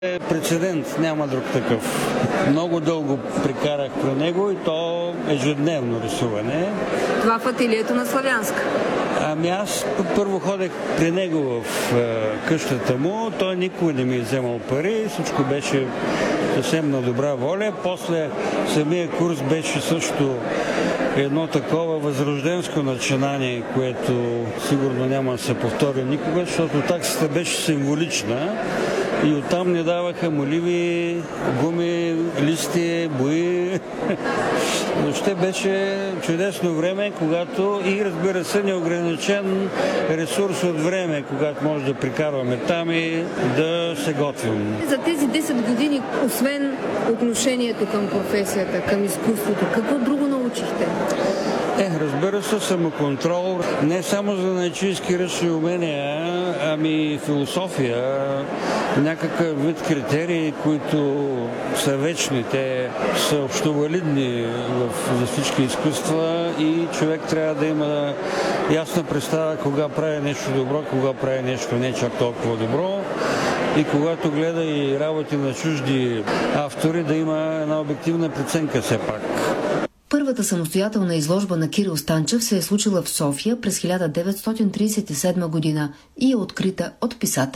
Е прецедент, няма друг такъв. Много дълго прекарах при него и то ежедневно рисуване. Това в ателието на Славянска. Ами аз първо ходех при него в къщата му, той никога не ми е вземал пари, всичко беше съвсем на добра воля. После самия курс беше също едно такова възрожденско начинание, което сигурно няма да се повтори никога, защото таксата беше символична. И оттам ни даваха моливи, гуми, листи, бои. Въобще беше чудесно време, когато и разбира се неограничен ресурс от време, когато може да прикарваме там и да се готвим. За тези 10 години, освен отношението към професията, към изкуството, какво друго научихте? Разбира се, самоконтрол, не само за занаятчийски ръчни умения, ами философия, някакъв вид критерии, които са вечни, те са общовалидни за всички изкуства и човек трябва да има ясна представа кога прави нещо добро, кога прави нещо не чак толкова добро и когато гледа и работи на чужди автори, да има една обективна преценка все пак. Първата самостоятелна изложба на Кирил Станчев се е случила в София през 1937 година и е открита от писателя